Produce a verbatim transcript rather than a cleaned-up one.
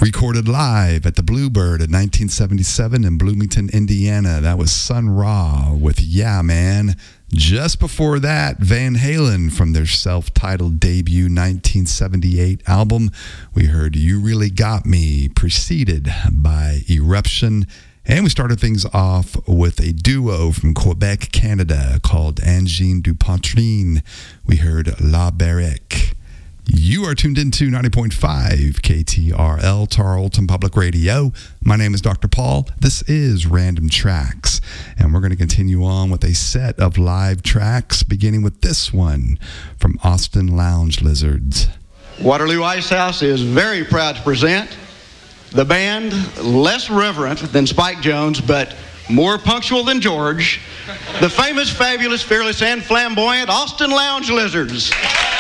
Recorded live at the Bluebird in nineteen seventy-seven in Bloomington, Indiana. That was Sun Ra with Yeah Man. Just before that, Van Halen from their self-titled debut nineteen seventy-eight album. We heard You Really Got Me, preceded by Eruption. And we started things off with a duo from Quebec, Canada called Angine Duplantin. We heard La Barrique. You are tuned into ninety point five K T R L, Tarleton Public Radio. My name is Doctor Paul. This is Random Tracks, and we're going to continue on with a set of live tracks, beginning with this one from Austin Lounge Lizards. Waterloo Ice House is very proud to present the band, less reverent than Spike Jones, but more punctual than George, the famous, fabulous, fearless, and flamboyant Austin Lounge Lizards.